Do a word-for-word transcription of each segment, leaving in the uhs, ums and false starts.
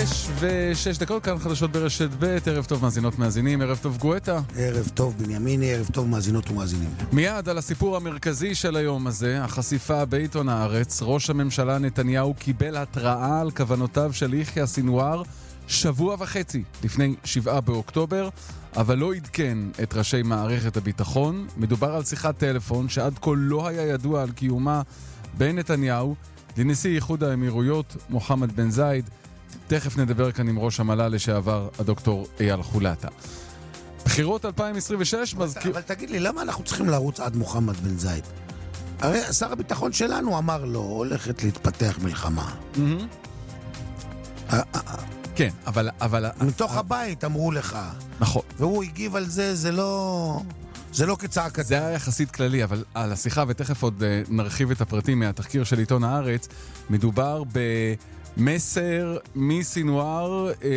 שש ושש דקות, כאן חדשות ברשת ב', ערב טוב מאזינות מאזינים, ערב טוב גואטה. ערב טוב בנימיני, ערב טוב מאזינות ומאזינים. מיד על הסיפור המרכזי של היום הזה, החשיפה בעיתון הארץ, ראש הממשלה נתניהו קיבל התראה על כוונותיו של יחיא סינואר שבוע וחצי לפני שבעה באוקטובר, אבל לא עדכן את ראשי מערכת הביטחון. מדובר על שיחת טלפון שעד כה לא היה ידוע על קיומה בין נתניהו לנשיא איחוד האמירויות מוחמד בן זייד. תכף נדבר כאן עם ראש המל"ל לשעבר הדוקטור אייל חולטה. בחירות אלפיים עשרים ושש מזכיר... אבל תגיד לי, למה אנחנו צריכים לרוץ עד מוחמד בן זייד? הרי שר הביטחון שלנו אמר לו, הולכת להתפתח מלחמה. כן, אבל... אבל... מתוך הבית אמרו לך. נכון. והוא הגיב על זה, זה לא... זה לא כצעקתה. זה היה יחסית כללי, אבל על השיחה, ותכף עוד נרחיב את הפרטים מהתחקיר של עיתון הארץ, מדובר במסר מסינואר אה,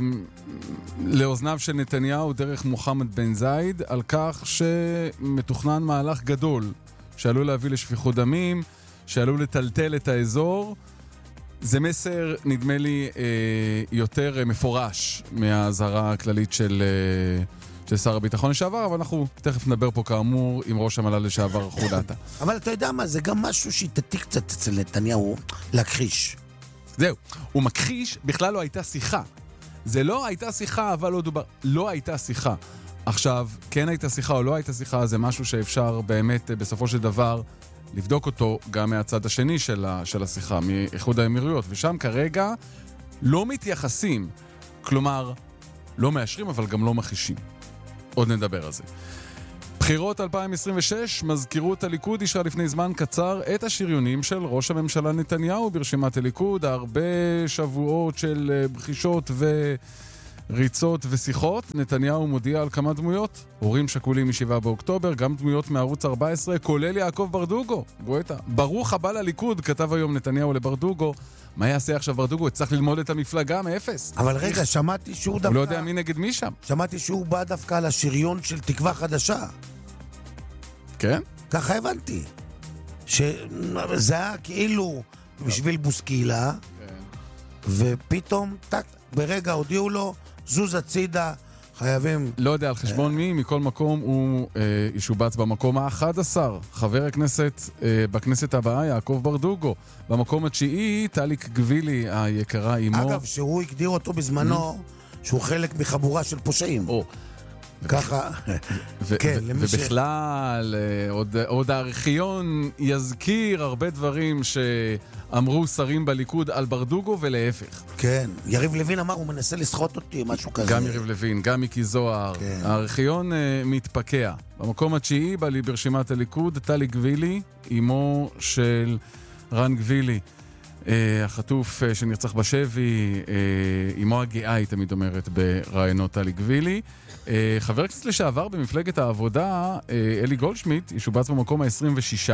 לאוזניו של נתניהו דרך מוחמד בן זייד, על כך שמתוכנן מהלך גדול, שעלול להביא לשפיכות דמים, שעלול לטלטל את האזור. זה מסר, נדמה לי, אה, יותר אה, מפורש מההזהרה הכללית של... אה, של שר הביטחון לשעבר, אבל אנחנו תכף נדבר פה כאמור עם ראש המל"ל לשעבר חולטה. אבל אתה יודע מה, זה גם משהו שיטתי קצת אצל נתניהו להכחיש. זהו, הוא מכחיש, בכלל לא הייתה שיחה. זה לא הייתה שיחה, אבל לא דובר, לא הייתה שיחה. עכשיו, כן הייתה שיחה או לא הייתה שיחה, זה משהו שאפשר באמת בסופו של דבר לבדוק אותו גם מהצד השני של, ה, של השיחה, מאיחוד האמירויות, ושם כרגע לא מתייחסים, כלומר, לא מאשרים אבל גם לא מכחישים. עוד נדבר על זה. בחירות אלפיים עשרים ושש, מזכירות הליכוד אישרה לפני זמן קצר את השריונים של ראש הממשלה נתניהו ברשימת הליכוד, הרבה שבועות של בחישות וריצות ושיחות. נתניהו מודיע על כמה דמויות, הורים שכולים משבעה באוקטובר, גם דמויות מערוץ ארבע עשרה, כולל יעקב ברדוגו. גואטה, ברוך הבא לליכוד, כתב היום נתניהו לברדוגו. מה יעשה עכשיו ברדוגו? צריך ללמוד את המפלגה מאפס. אבל רגע, שמעתי שהוא דווקא... הוא לא יודע מי נגד מי שם. שמעתי שהוא בא דווקא על השריון של תקווה חדשה. כן? ככה הבנתי. שזה היה כאילו בשביל בוסקילה, ופתאום, טק, ברגע הודיעו לו, זוז הצידה, חייבים... לא יודע על חשבון מי, מכל מקום הוא אה, ישובץ במקום ה-אחד עשר. חבר הכנסת אה, בכנסת הבאה, יעקב ברדוגו. במקום התשיעי, טליק גבילי, היקרה אימו. אגב, שהוא הגדיר אותו בזמנו, שהוא חלק מחבורה של פושעים. או. ככה, כן, למי ש... ובכלל, עוד, עוד הארכיון יזכיר הרבה דברים שאמרו שרים בליכוד על ברדוגו ולהפך. כן, יריב לוין אמר, הוא מנסה לסחוט אותי, משהו כזה. גם יריב לוין, גם מיקי זוהר. כן. הארכיון uh, מתפקע. במקום התשיעי, בלי ברשימת הליכוד, טלי גבילי, אמו של רן גבילי. Uh, החטוף uh, שנרצח בשבי, uh, אמו הגאה, היא תמיד אומרת ברעיונות טלי גבילי. Uh, חבר הכנסת לשעבר במפלגת העבודה, uh, אלי גולדשמיט, ישובץ במקום ה-עשרים ושש,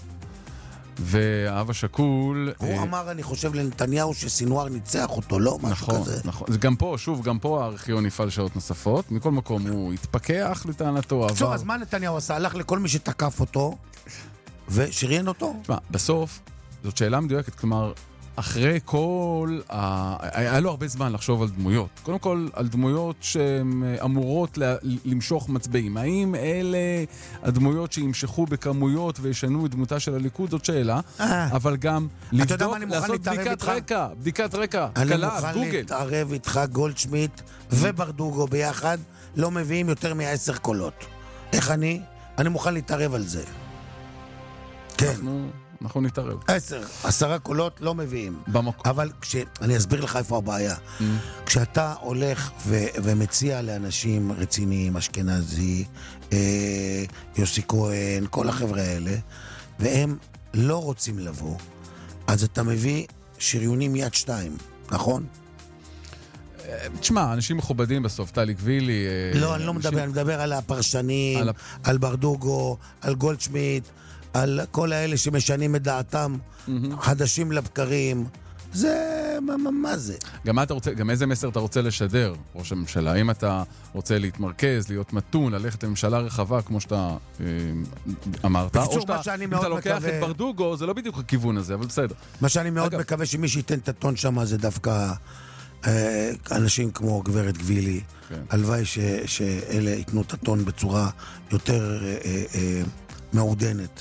והאב השכול... הוא uh, אמר, אני חושב לנתניהו שסינואר ניצח אותו, לא? משהו נכון, כזה. נכון. גם פה, שוב, גם פה הארכיון יפעל שעות נוספות. מכל מקום הוא התפקח לטענתו. טוב, אז מה נתניהו עשה? הלך לכל מי שתקף אותו ושריין אותו? תשמע, בסוף, זאת שאלה מדויקת, כלומר... אחרי כל... היה לו הרבה זמן לחשוב על דמויות. קודם כל, על דמויות שהן אמורות למשוך מצביעים. האם אלה הדמויות שימשכו בכמויות וישנו את דמותה של הליכוד? זאת שאלה. אבל גם לבדוק, לעשות בדיקת רקע. בדיקת רקע. קלה, גוגל. אני מוכן להתערב איתך, גולדשמיט וברדוגו ביחד, לא מביאים יותר מעשר קולות. איך אני? אני מוכן להתערב על זה. כן. אנחנו נתערב. עשר, עשרה קולות לא מביאים. במקום. אבל כש... אני אסביר לך איפה הבעיה. Mm. כשאתה הולך ו... ומציע לאנשים רציניים, אשכנזי, אה, יוסי כהן, כל החבר'ה האלה, והם לא רוצים לבוא, אז אתה מביא שריונים יד שתיים, נכון? תשמע, אנשים מכובדים בסוף, טלי גבילי... לא, אני לא מדבר, אני מדבר על הפרשנים, על, על ברדוגו, על גולדשמיט, על כל האלה שמשנים את דעתם, חדשים לבקרים. זה, מה, מה, מה זה? גם, אתה רוצה, גם איזה מסר אתה רוצה לשדר, ראש הממשלה? האם אתה רוצה להתמרכז, להיות מתון, ללכת לממשלה רחבה, כמו שאתה אה, אמרת? בקיצור, או שאתה, מה שאני אם מאוד אתה לוקח מקווה... את ברדוגו, זה לא בדיוק הכיוון הזה, אבל בסדר. מה שאני מאוד אגב... מקווה שמי שייתן את הטון שם זה דווקא אנשים כמו גברת גבילי, כן. הלוואי ש, שאלה ייתנו את הטון בצורה יותר אה, אה, מעודנת.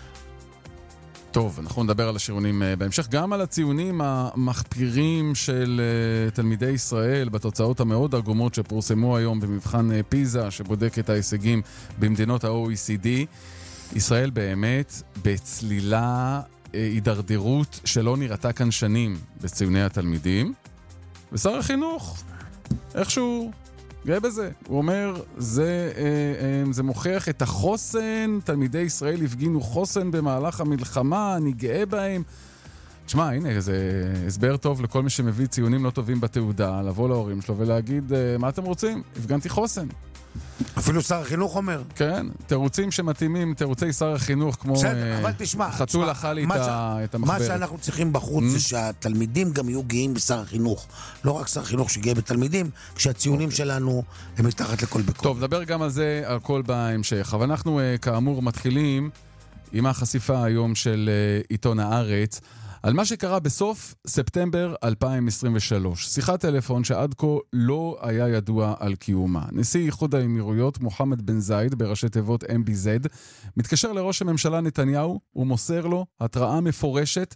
טוב, אנחנו נדבר על השיעונים בהמשך, גם על הציונים המחפירים של תלמידי ישראל בתוצאות המאוד עגומות שפורסמו היום במבחן פיזה, שבודק את ההישגים במדינות ה-או אי סי די. ישראל באמת בצלילה הידרדרות שלא נראתה כאן שנים בציוני התלמידים. ושר החינוך, איכשהו גאה בזה. הוא אומר, זה, זה מוכיח את החוסן, תלמידי ישראל הפגינו חוסן במהלך המלחמה, אני גאה בהם. תשמע, הנה, זה הסבר טוב לכל מי שמביא ציונים לא טובים בתעודה, לבוא להורים שלו ולהגיד, מה אתם רוצים? הפגנתי חוסן. אפילו שר החינוך אומר. כן, תירוצים שמתאימים, תירוצי שר החינוך, כמו בסדר, אבל תשמע, חתול אכל לי את המחברת. מה שאנחנו צריכים בחוץ זה שהתלמידים גם יהיו גאים בשר החינוך. לא רק שר החינוך שגאה בתלמידים, כשהציונים שלנו הם מתחת לכל ביקורת. טוב, נדבר גם על זה, על כל בהמשך. אבל אנחנו כאמור מתחילים עם החשיפה היום של עיתון הארץ, על מה שקרה בסוף ספטמבר אלפיים עשרים ושלוש. שיחת טלפון שעד כה לא היה ידוע על קיומה. נשיא איחוד האמירויות מוחמד בן זייד, בראשי תיבות אם בי זד, מתקשר לראש הממשלה נתניהו ומוסר לו התראה מפורשת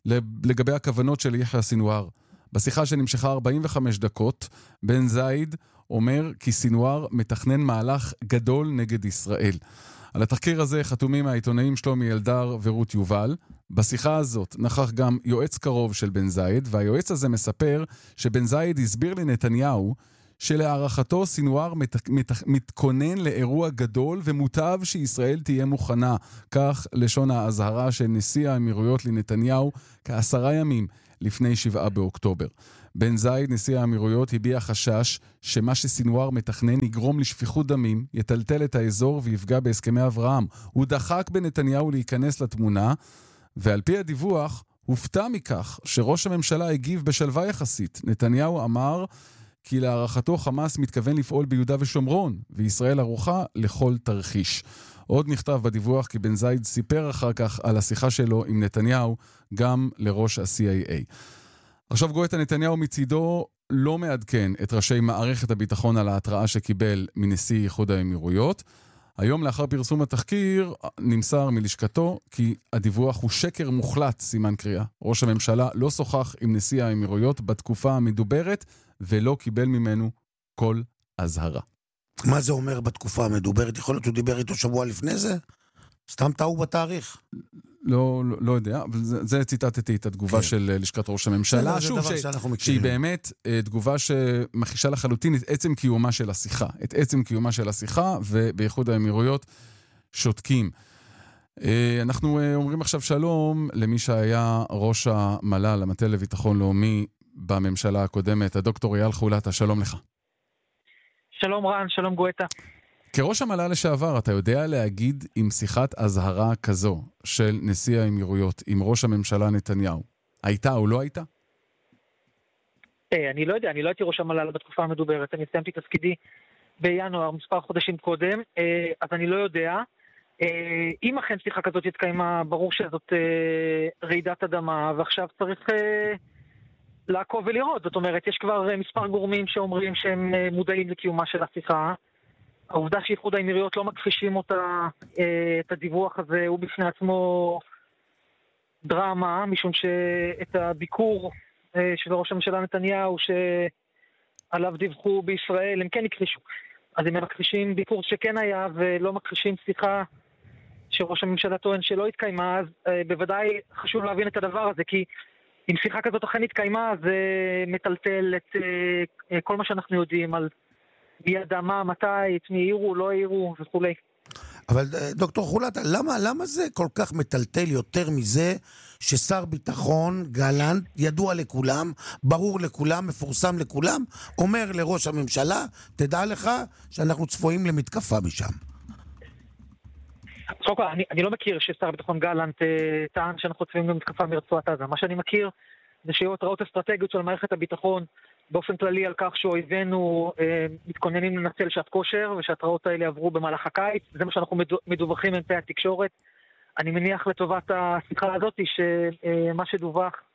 לגבי הכוונות של יחיא סינואר. בשיחה שנמשכה ארבעים וחמש דקות, בן זייד אומר כי סינואר מתכנן מהלך גדול נגד ישראל. על התחקיר הזה חתומים העיתונאים שלומי אלדר ורות יובל. בשיחה הזאת נכח גם יועץ קרוב של בן זייד, והיועץ הזה מספר שבן זייד הסביר לנתניהו שלהערכתו סינואר מת... מת... מתכונן לאירוע גדול ומוטב שישראל תהיה מוכנה. כך לשון ההזהרה של נשיא האמירויות לנתניהו כעשרה ימים לפני שבעה באוקטובר. בן זייד, נשיא האמירויות, הביע חשש שמה שסינואר מתכנן יגרום לשפיכות דמים, יטלטל את האזור ויפגע בהסכמי אברהם. הוא דחק בנתניהו להיכנס לתמונה, ועל פי הדיווח הופתע מכך שראש הממשלה הגיב בשלווה יחסית. נתניהו אמר כי להערכתו חמאס מתכוון לפעול ביהודה ושומרון, וישראל ערוכה לכל תרחיש. עוד נכתב בדיווח כי בן זייד סיפר אחר כך על השיחה שלו עם נתניהו גם לראש ה-סי איי איי. עכשיו גואטה, נתניהו מצידו לא מעדכן את ראשי מערכת הביטחון על ההתראה שקיבל מנשיא איחוד האמירויות. היום לאחר פרסום התחקיר נמסר מלשכתו כי הדיווח הוא שקר מוחלט, סימן קריאה. ראש הממשלה לא שוחח עם נשיא האמירויות בתקופה המדוברת ולא קיבל ממנו כל הזהרה. מה זה אומר בתקופה המדוברת? יכול להיות שהוא דיבר איתו שבוע לפני זה? סתם טעו בתאריך. לא, לא, לא יודע, אבל זה, זה ציטטתי את התגובה כן. של לשכת ראש הממשלה. זה, שוב, זה ש... דבר שאנחנו מכירים. שהיא באמת תגובה שמחישה לחלוטין את עצם קיומה של השיחה. את עצם קיומה של השיחה, ובייחוד האמירויות שותקים. אנחנו אומרים עכשיו שלום למי שהיה ראש המל"ל, המטה לביטחון לאומי בממשלה הקודמת, הדוקטור אייל חולתה, שלום לך. שלום רן, שלום גואטה. כראש המל"ל לשעבר, אתה יודע להגיד עם שיחת הזהרה כזו של נשיא האמירויות, עם ראש הממשלה נתניהו, הייתה או לא הייתה? אני לא יודע, אני לא הייתי ראש המל"ל בתקופה המדוברת, אני סיימתי תפקידי בינואר, מספר חודשים קודם, אז אני לא יודע. אם אכן שיחה כזאת התקיימה, ברור שזאת רעידת אדמה, ועכשיו צריך לעקוב ולראות. זאת אומרת, יש כבר מספר גורמים שאומרים שהם מודעים לקיומה של השיחה. העובדה שאיחוד האמירויות לא מכחישים אותה, את הדיווח הזה, הוא בפני עצמו דרמה, משום שאת הביקור של ראש הממשלה נתניהו שעליו דיווחו בישראל, הם כן הכחישו. אז אם הם מכחישים ביקור שכן היה ולא מכחישים שיחה שראש הממשלה טוען שלא התקיימה, אז בוודאי חשוב להבין את הדבר הזה, כי אם שיחה כזאת אכן התקיימה, זה מטלטל את כל מה שאנחנו יודעים על מי ידע מה, מתי, את מי העירו, לא העירו וכו'. אבל דוקטור חולתה, למה, למה זה כל כך מטלטל יותר מזה ששר ביטחון, גלנט, ידוע לכולם, ברור לכולם, מפורסם לכולם, אומר לראש הממשלה, תדע לך שאנחנו צפויים למתקפה משם. אני, אני לא מכיר ששר ביטחון גלנט טען שאנחנו צפויים למתקפה מרצועת עזה. מה שאני מכיר זה שיהיו התראות אסטרטגיות של מערכת הביטחון באופן כללי על כך שאויבינו אה, מתכוננים לנצל שעת כושר, ושהתראות האלה עברו במהלך הקיץ. זה מה שאנחנו מדווחים מפי התקשורת. אני מניח לטובת השיחה הזאת שמה שדווח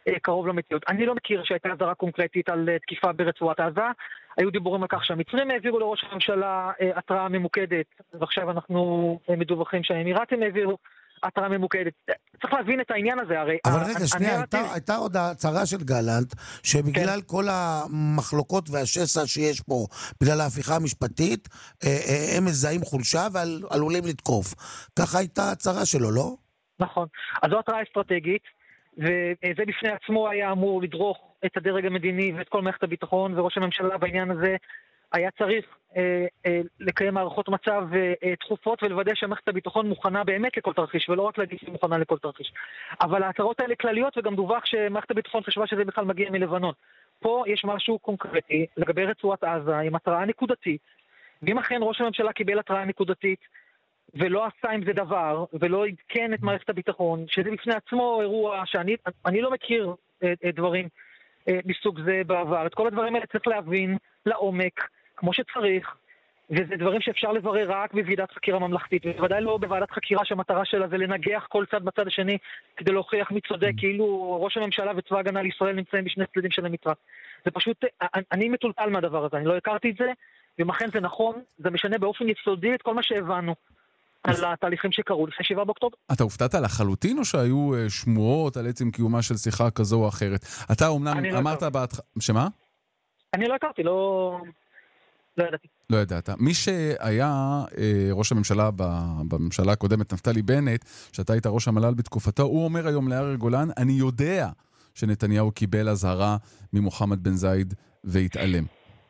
קרוב למציאות. אני לא מכיר שהייתה הזרה קונקרטית על תקיפה ברצועת עזה. היו דיבורים על כך שהמצרים העבירו לראש הממשלה התראה ממוקדת, ועכשיו אנחנו מדווחים שהאמירתים העבירו התראה ממוקדת. צריך להבין את העניין הזה, הרי... אבל רגע, שנייה, הייתה עוד הצהרה של גלנט, שבגלל כל המחלוקות והשסע שיש פה, בגלל ההפיכה המשפטית, הם מזהים חולשה ועלולים לתקוף. ככה הייתה הצהרה שלו, לא? נכון. אז זו התראה אסטרטגית, וזה בפני עצמו היה אמור לדרוך את הדרג המדיני ואת כל מערכת הביטחון, וראש הממשלה בעניין הזה היה צריך אה, אה, לקיים מערכות מצב אה, תחופות ולוודא שמערכת הביטחון מוכנה באמת לכל תרחיש, ולא רק להגיד שהיא מוכנה לכל תרחיש. אבל ההצהרות האלה כלליות, וגם דווח שמערכת הביטחון חשבה שזה בכלל מגיע מלבנון. פה יש משהו קונקרטי לגבי רצועת עזה עם התראה נקודתית, ואם אכן ראש הממשלה קיבל התראה נקודתית, ולא עשה עם זה דבר, ולא עדכן את מערכת הביטחון, שזה בפני עצמו אירוע שאני אני לא מכיר אה, אה, דברים אה, מסוג זה בעבר. את כל הדברים האלה צריך להבין לעומק, כמו שצריך, וזה דברים שאפשר לברר רק בוועדת חקירה ממלכתית, ובוודאי לא בוועדת חקירה שהמטרה שלה זה לנגח כל צד בצד השני, כדי להוכיח מי צודק, כאילו ראש הממשלה וצבא הגנה לישראל נמצאים בשני צדדים של המתרס. זה פשוט, אני מטולטל מהדבר הזה, אני לא הכרתי את זה, ואם אכן זה נכון, זה משנה באופן יסודי את כל מה שהבנו על התהליכים שקרו לפני שבעה באוקטובר. אתה הופתעת לחלוטין או שהיו שמועות על עצם קיומה של שיחה כזו או אחרת? אתה אומנם אמרת בהתחלה... שמה? אני לא הכרתי, לא... לא ידעתי. לא ידעת. מי שהיה אה, ראש הממשלה בממשלה הקודמת, נפתלי בנט, שאתה היית ראש המל"ל בתקופתו, הוא אומר היום ליאיר גולן, אני יודע שנתניהו קיבל אזהרה ממוחמד בן זייד והתעלם.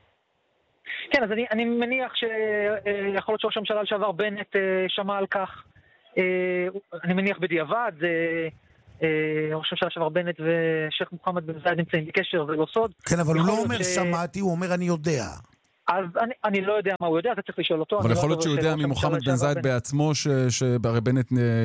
כן, אז אני, אני מניח שיכול להיות שראש הממשלה לשעבר בנט שמע על כך. אני מניח בדיעבד, ראש הממשלה לשעבר בנט ושייך מוחמד בן זייד נמצאים בקשר, זה לא סוד. כן, אבל הוא לא אומר שמעתי, הוא אומר אני יודע. אז אני, אני לא יודע מה הוא יודע, אתה צריך לשאול אותו. אבל יכול להיות שהוא יודע ממוחמד בן זייד בעצמו, שהרי בנט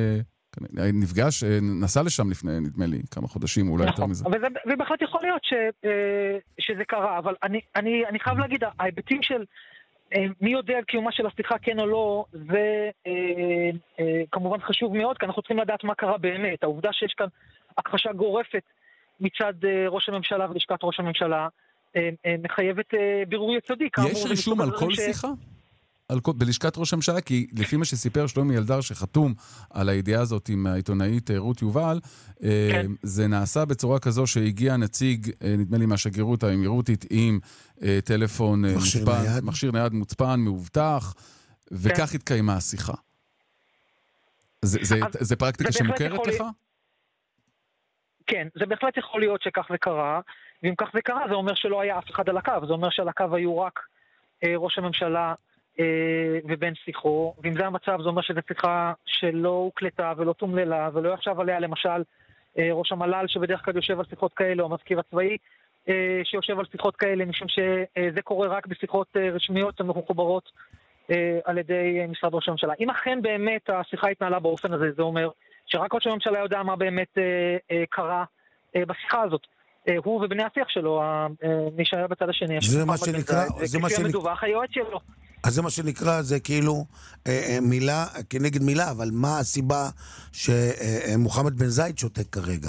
נפגש, נסע לשם לפני, נדמה לי, כמה חודשים, אולי יותר מזה. ובכלל יכול להיות שזה קרה, אבל אני חייב להגיד, ההיבטים של מי יודע על קיומה של השיחה כן או לא, זה כמובן חשוב מאוד, כי אנחנו צריכים לדעת מה קרה באמת. העובדה שיש כאן הכחשה גורפת מצד ראש הממשלה ולשכת ראש הממשלה, מחייבת בירור יסודי. יש רישום על כל שיחה? בלשכת ראש הממשלה? כי לפי מה שסיפר שלומי ילדר שחתום על הידיעה הזאת עם העיתונאית רות יובל, זה נעשה בצורה כזו שהגיע נציג, נדמה לי מהשגרירות האמירותית, עם טלפון מוצפן, מכשיר נייד מוצפן, מאובטח, וכך התקיימה השיחה. זה פרקטיקה שמוכרת לך? כן, זה בהחלט יכול להיות שכך זה קרה, ואם כך זה קרה, זה אומר שלא היה אף אחד על הקו, זה אומר שעל הקו היו רק אה, ראש הממשלה אה, ובן שיחו, ואם זה המצב, זה אומר שזו שיחה שלא הוקלטה ולא תומללה, ולא יחשב עליה למשל אה, ראש המל"ל שבדרך כלל יושב על שיחות כאלה, או המזכיר הצבאי אה, שיושב על שיחות כאלה, משום שזה אה, קורה רק בשיחות אה, רשמיות ומחוברות אה, על ידי אה, משרד ראש הממשלה. אם אכן באמת השיחה התנהלה באופן הזה, זה אומר שרק ראש הממשלה יודע מה באמת אה, אה, קרה אה, בשיחה הזאת. הוא ובני השיח שלו, מי שהיה בצד השני. זה מה שנקרא, זה מה שנקרא, מדווח, היועץ שלו. אז זה מה שנקרא, זה כאילו מילה כנגד מילה, אבל מה הסיבה שמוחמד בן זייד שותק כרגע?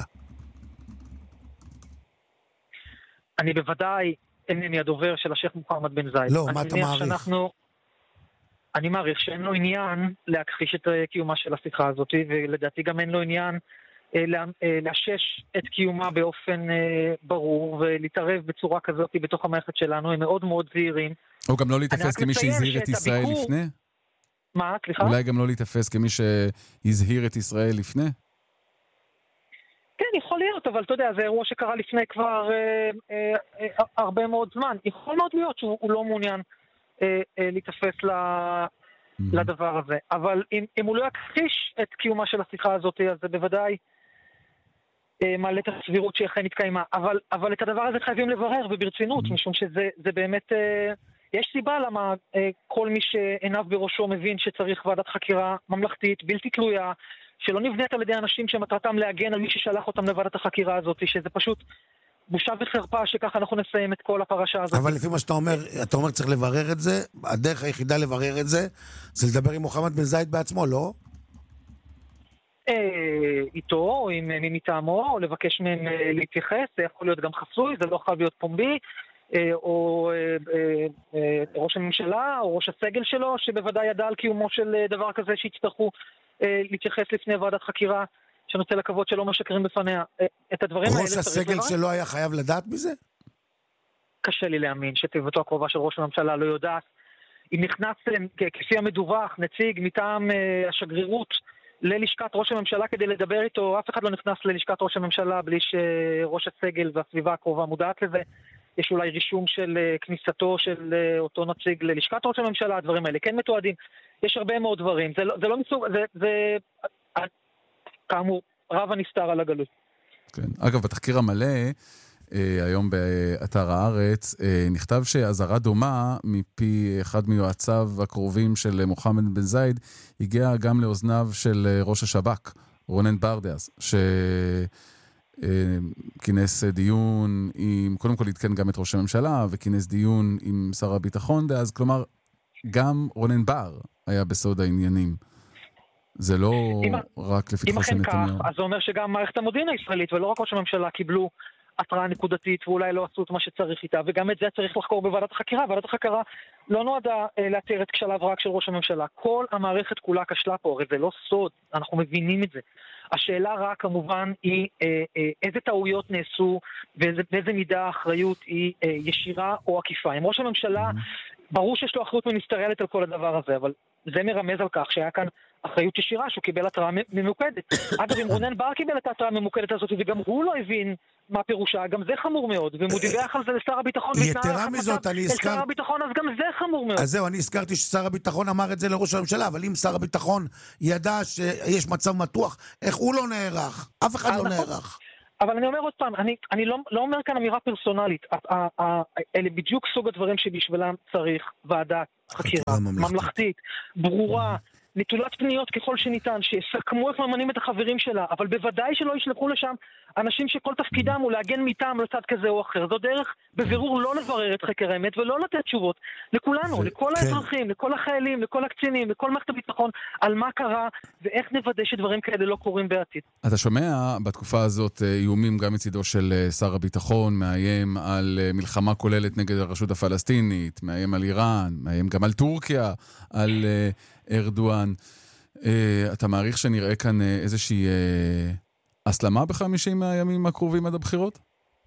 אני בוודאי אינני הדובר של השייך מוחמד בן זייד. לא, מה אתה מעריך? אני מעריך שאין לו עניין להכחיש את קיומה של השיחה הזאת, ולדעתי גם אין לו עניין לאשש את קיומה באופן ברור ולהתערב בצורה כזאת בתוך המערכת שלנו. הם מאוד מאוד זהירים. או גם לא להתאפס כמי שהזהיר את ישראל לפני? מה? סליחה? אולי גם לא להתאפס כמי שהזהיר את ישראל לפני? כן, יכול להיות, אבל אתה יודע, זה אירוע שקרה לפני כבר הרבה מאוד זמן. יכול מאוד להיות שהוא לא מעוניין להתאפס לדבר הזה. אבל אם הוא לא יכחיש את קיומה של השיחה הזאת, אז זה בוודאי מעלה את הסבירות שאכן התקיימה, אבל, אבל את הדבר הזה חייבים לברר וברצינות, משום שזה זה באמת, יש סיבה למה כל מי שעיניו בראשו מבין שצריך ועדת חקירה ממלכתית, בלתי תלויה, שלא נבנית על ידי אנשים שמטרתם להגן על מי ששלח אותם לוועדת החקירה הזאת, שזה פשוט בושה וחרפה שככה אנחנו נסיים את כל הפרשה הזאת. אבל לפי מה שאתה אומר, אתה אומר צריך לברר את זה, הדרך היחידה לברר את זה, זה לדבר עם מוחמד בן זייד בעצמו, לא? איתו, או עם מי מטעמו, או לבקש מהם להתייחס, זה יכול להיות גם חסוי, זה לא חייב להיות פומבי, או ראש הממשלה, או ראש הסגל שלו, שבוודאי ידע על קיומו של דבר כזה שיצטרכו להתייחס לפני ועדת חקירה, שנוצא לקוות שלא משקרים בפניה. את הדברים האלה... ראש הסגל שלו היה חייב לדעת בזה? קשה לי להאמין שתיבתו הקרובה של ראש הממשלה לא יודעת. אם נכנס, כפי המדווח, נציג מטעם השגרירות ללשכת ראש הממשלה כדי לדבר איתו, אף אחד לא נכנס ללשכת ראש הממשלה בלי שראש הסגל והסביבה הקרובה מודעת לזה. יש אולי רישום של כניסתו של אותו נציג ללשכת ראש הממשלה, הדברים האלה כן מתועדים. יש הרבה מאוד דברים. זה לא, זה לא מסוג, זה, זה, כאמור, רב הנסתר על הגלות. כן. אגב, בתחקיר המלא, היום באתר הארץ, נכתב שהזרה דומה מפי אחד מיועציו הקרובים של מוחמד בן זייד, הגיעה גם לאוזניו של ראש השב"כ, רונן ברדאז, שכינס דיון עם, קודם כל התקן גם את ראש הממשלה, וכינס דיון עם שר הביטחון דאז, כלומר, גם רונן בר היה בסוד העניינים. זה לא רק לפתחו של נתניהו. אם אכן כך, אז זה אומר שגם מערכת המודיעין הישראלית, ולא רק ראש הממשלה, קיבלו התראה נקודתית, ואולי לא עשו את מה שצריך איתה, וגם את זה צריך לחקור בוועדת החקירה. ועדת החקירה לא נועדה לאתר את כשליו רק של ראש הממשלה. כל המערכת כולה כשלה פה, הרי זה לא סוד, אנחנו מבינים את זה. השאלה רק כמובן היא איזה טעויות נעשו, ואיזה מידה האחריות היא ישירה או עקיפה. אם ראש הממשלה, ברור שיש לו אחריות מיניסטריאלית על כל הדבר הזה, אבל זה מרמז על כך שהיה כאן אחריות ישירה שהוא קיבל התראה ממוקדת. אגב, אם רונן בר קיבל את ההתראה הממוקדת הזאת, וגם הוא לא הבין מה פירושה, גם זה חמור מאוד, ומהוא דיווח על זה לשר הביטחון, יתרה מזאת, אני הזכר... לשר הביטחון, אז גם זה חמור מאוד. אז זהו, אני הזכרתי ששר הביטחון אמר את זה לראש הממשלה, אבל אם שר הביטחון ידע שיש מצב מתוח, איך הוא לא נערך? אף אחד לא נערך. אבל אני אומר עוד פעם, אני, אני לא, לא אומר כאן אמירה פרסונלית, אלה בדיוק סוג הדברים שבשבילם צריך ועדת חקירה ממלכתית, ברורה, נטולת פניות ככל שניתן, שיסכמו איך ממנים את החברים שלה, אבל בוודאי שלא ישלחו לשם אנשים שכל תפקידם הוא להגן מטעם לצד כזה או אחר. זו דרך בבירור לא לברר את חקר האמת ולא לתת תשובות לכולנו, לכל האזרחים, לכל החיילים, לכל הקצינים, לכל מערכת הביטחון, על מה קרה ואיך נוודא שדברים כאלה לא קורים בעתיד. אתה שומע בתקופה הזאת איומים גם מצידו של שר הביטחון, מאיים על מלחמה כוללת נגד הרשות הפלסטינית, מאיים על איראן, מאיים גם על טורקיה, על ארדואן. אתה מעריך שנראה כאן איזושהי הסלמה בחמישים הימים הקרובים עד הבחירות?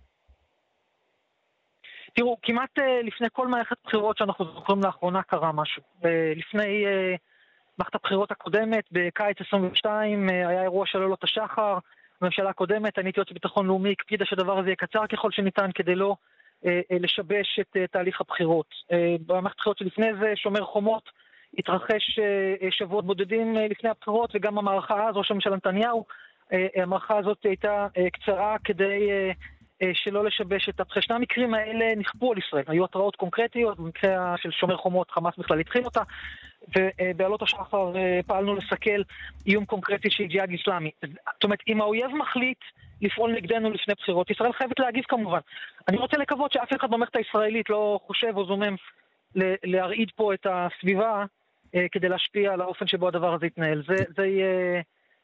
תראו, כמעט לפני כל מערכת בחירות שאנחנו זוכרים לאחרונה קרה משהו. לפני מערכת הבחירות הקודמת, בקיץ עשרים ושתיים, היה אירוע של עלות השחר, הממשלה הקודמת, אני הייתי יועץ ביטחון לאומי, הקפידה שהדבר הזה יהיה קצר ככל שניתן כדי לא לשבש את תהליך הבחירות. במערכת הבחירות שלפני זה, שומר חומות, התרחש שבועות בודדים לפני הבחירות, וגם המערכה הזו, ראש הממשלה נתניהו, המערכה הזאת הייתה קצרה כדי שלא לשבש את הבחירות. שני המקרים האלה נכפו על ישראל, היו התראות קונקרטיות, במקרה של שומר חומות חמאס בכלל התחיל אותה, ובעלות השחר פעלנו לסכל איום קונקרטי של ג'יהאד אסלאמי. זאת אומרת, אם האויב מחליט לפעול נגדנו לפני בחירות, ישראל חייבת להגיב כמובן. אני רוצה לקוות שאף אחד במערכת הישראלית לא חושב או זומם להרעיד פה את הסביבה כדי להשפיע על האופן שבו הדבר הזה יתנהל. זה, זה יהיה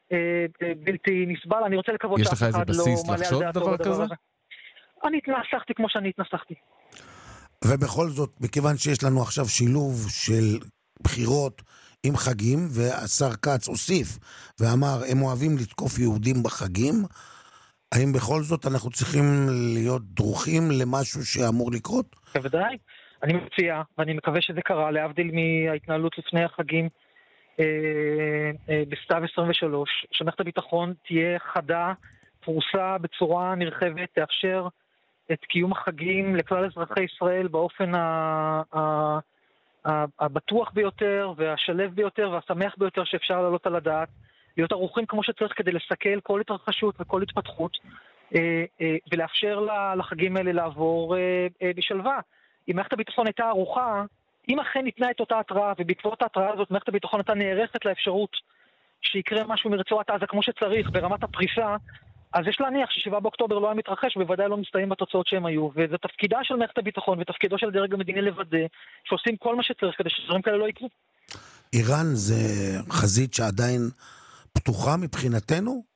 בלתי נסבל. אני רוצה לקוות שאף אחד לא מעלה על דעתו בדבר הזה. אני התנסחתי כמו שאני התנסחתי. ובכל זאת, מכיוון שיש לנו עכשיו שילוב של בחירות עם חגים, והשר כץ הוסיף ואמר, הם אוהבים לתקוף יהודים בחגים, האם בכל זאת אנחנו צריכים להיות דרוכים למשהו שאמור לקרות? בוודאי. אני מציע, ואני מקווה שזה קרה, להבדיל מההתנהלות לפני החגים אה, אה, בסתיו עשרים ושלוש, שמערכת הביטחון תהיה חדה, פרוסה בצורה נרחבת, תאפשר את קיום החגים לכלל אזרחי ישראל באופן ה- ה- ה- הבטוח ביותר והשלב ביותר והשמח ביותר שאפשר לעלות על הדעת, להיות ערוכים כמו שצריך כדי לסכל כל התרחשות וכל התפתחות, אה, אה, ולאפשר לחגים האלה לעבור אה, אה, בשלווה. אם מערכת הביטחון הייתה ערוכה, אם אכן ניתנה את אותה התראה, ובעקבות ההתראה הזאת מערכת הביטחון הייתה נערכת לאפשרות שיקרה משהו מרצועת עזה כמו שצריך ברמת הפריסה, אז יש להניח ששבעה באוקטובר לא היה מתרחש, בוודאי לא מסתיים בתוצאות שהם היו, וזה תפקידה של מערכת הביטחון ותפקידו של הדרג המדיני לוודא שעושים כל מה שצריך כדי שדברים כאלה לא יקרו. איראן זה חזית שעדיין פתוחה מבחינתנו?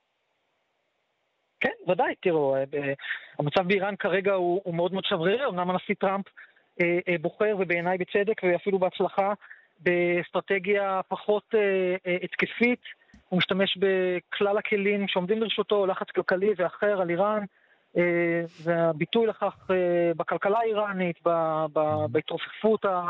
כן, ודאי, תראו, המצב באיראן כרגע הוא, הוא מאוד מאוד שברירי, אמנם הנשיא טראמפ אה, אה, בוחר, ובעיניי בצדק, ואפילו בהצלחה, באסטרטגיה פחות אה, אה, התקפית, הוא משתמש בכלל הכלים שעומדים לרשותו, לחץ כלכלי ואחר על איראן, אה, והביטוי לכך אה, בכלכלה האיראנית, בהתרופפות ה...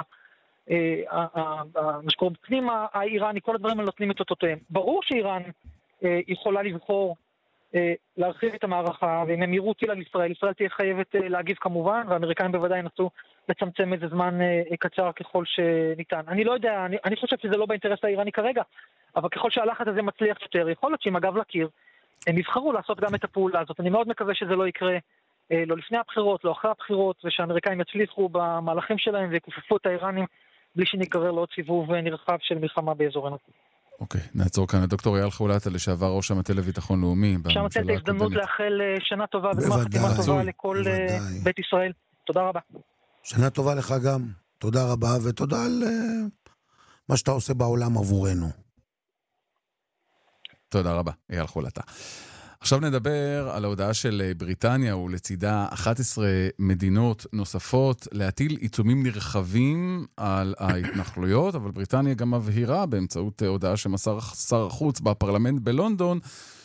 מה שקורה בפנים האיראני, כל הדברים האלה נותנים את אותותיהם. ברור שאיראן יכולה לבחור להרחיב את המערכה, ואם הם יראו טיל על ישראל, ישראל תהיה חייבת להגיב כמובן, והאמריקאים בוודאי ינסו לצמצם איזה זמן קצר ככל שניתן. אני לא יודע, אני, אני חושב שזה לא באינטרס האיראני כרגע, אבל ככל שהלחץ הזה מצליח יותר, יכול להיות שעם הגב לקיר, הם יבחרו לעשות גם את הפעולה הזאת. אני מאוד מקווה שזה לא יקרה לא לפני הבחירות, לא אחרי הבחירות, ושהאמריקאים יצליחו במהלכים שלהם ויקופפו את האיראנים בלי שנגרר לעוד סיבוב נרחב של מלחמה באזורנו. אוקיי, נעצור כאן. דוקטור אייל חולתה, לשעבר ראש המטה לביטחון לאומי. אפשר לתת את ההזדמנות לאחל שנה טובה וגמר חתימה טובה לכל בית ישראל. תודה רבה. שנה טובה לך גם. תודה רבה, ותודה על מה שאתה עושה בעולם עבורנו. תודה רבה, אייל חולתה. עכשיו נדבר על ההודעה של בריטניה ולצידה אחת עשרה מדינות נוספות להטיל עיצומים נרחבים על ההתנחלויות, אבל בריטניה גם מבהירה באמצעות הודעה שמסר שר החוץ בפרלמנט בלונדון,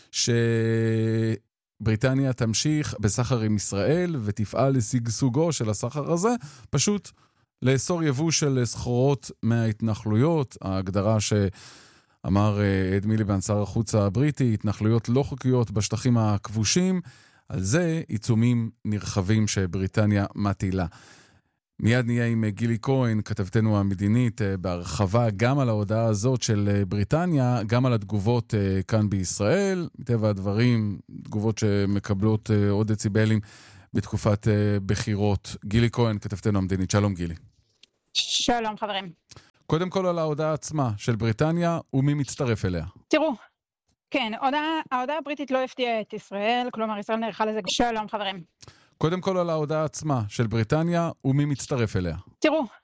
שבריטניה תמשיך בסחר עם ישראל ותפעל לשגשוגו של הסחר הזה, פשוט לאסור יבוא של סחורות מההתנחלויות, ההגדרה ש... אמר אד מיליבנד, שר החוץ הבריטי, התנחלויות לא חוקיות בשטחים הכבושים, על זה עיצומים נרחבים שבריטניה מטילה. מיד נהיה עם גילי כהן, כתבתנו המדינית, בהרחבה גם על ההודעה הזאת של בריטניה, גם על התגובות כאן בישראל, מטבע הדברים, תגובות שמקבלות עוד דציבלים בתקופת בחירות. גילי כהן, כתבתנו המדינית, שלום גילי. שלום חברים. קודם כל על ההודעה עצמה של בריטניה, ומי מצטרף אליה? תראו, כן, ההודעה, ההודעה הבריטית לא הפתיעה את ישראל, כלומר ישראל נערכה לזה. שלום חברים. קודם כל על ההודעה עצמה של בריטניה, ומי מצטרף אליה? תראו,